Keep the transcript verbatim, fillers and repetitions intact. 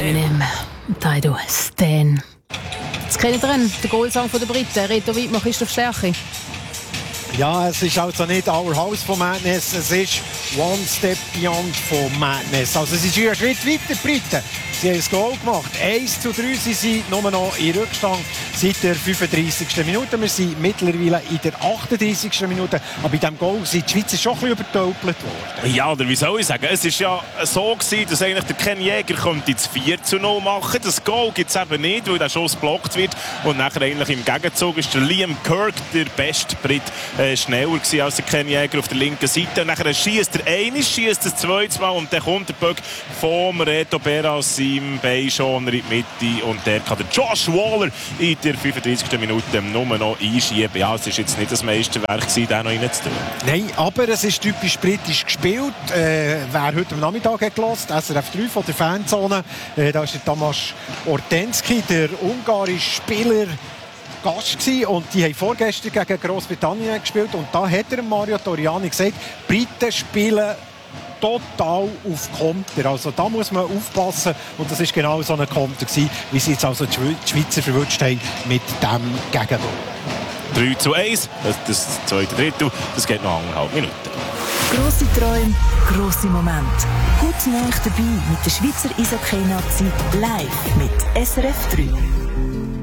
Önem, Taido, Stan. Jetzt kennt ihr ihn, den Goalsong der Briten, Reto Wittmann, Christoph Stärchi. Ja, es ist also nicht Our House von Madness, es ist One Step Beyond von Madness. Also es ist ein Schritt weiter, die Briten. Sie haben ein Goal gemacht. eins zu drei sind sie nur noch in Rückstand seit der fünfunddreissigsten Minute. Wir sind mittlerweile in der achtunddreissigsten Minute. Aber bei diesem Goal sind die Schweizer schon ein bisschen übertölpelt worden. Ja, oder wie soll ich sagen? Es war ja so gewesen, dass eigentlich der Ken Jäger könnte das vier zu null machen. Das Goal gibt es eben nicht, weil der Schuss blockt wird. Und nachher eigentlich im Gegenzug ist der Liam Kirk, der beste Brit, äh, schneller gewesen als der Ken Jäger auf der linken Seite. Und nachher schießt der eine, schießt das zweite Mal und dann kommt der Böck vom Reto Berra aus seinem Beischoner in die Mitte. Und der kann der Josh Waller in der fünfunddreissigsten Minute nur noch einschieben. Ja, es war jetzt nicht das Meisterwerk, den noch reinzutun. Nein, aber es ist typisch britisch gespielt. Äh, wer heute am Nachmittag hat gehört, S R F drei von der Fanzone, äh, da ist der Tamas Ortenski, der ungarische Spieler, Gast gewesen, und die haben vorgestern gegen Großbritannien gespielt und da hat er Mario Toriani gesagt, Briten spielen total auf Konter. Also da muss man aufpassen und das ist genau so ein Konter gewesen, wie sie jetzt also die Schweizer verwünscht haben mit dem Gegentor. drei zu eins, das, das zweite Drittel, das geht noch eineinhalb Minuten. Grosse Träume, grosse Momente. Hautnah dabei mit der Schweizer Eishockey-Nazi live mit S R F drei.